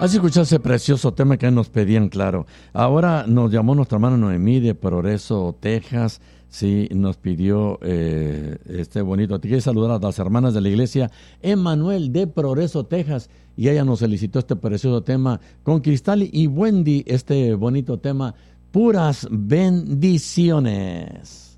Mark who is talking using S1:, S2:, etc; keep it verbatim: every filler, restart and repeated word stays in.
S1: Así escuchó ese precioso tema que nos pedían, claro. Ahora nos llamó nuestra hermana Noemí de Progreso, Texas. Sí, nos pidió eh, este bonito. Te quiere saludar a las hermanas de la iglesia Emmanuel de Progreso, Texas. Y ella nos solicitó este precioso tema con Cristal y Wendy, este bonito tema, Puras Bendiciones.